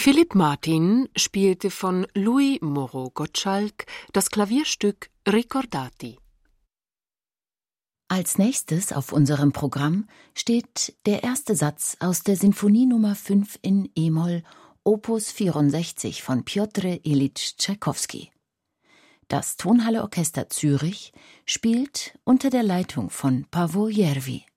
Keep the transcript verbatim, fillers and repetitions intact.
Philipp Martin spielte von Louis Moreau Gottschalk das Klavierstück Ricordati. Als nächstes auf unserem Programm steht der erste Satz aus der Sinfonie Nummer fünf in E-Moll, Opus vierundsechzig von Pjotr Ilyitsch Tschaikowski. Das Tonhalle Orchester Zürich spielt unter der Leitung von Paavo Järvi.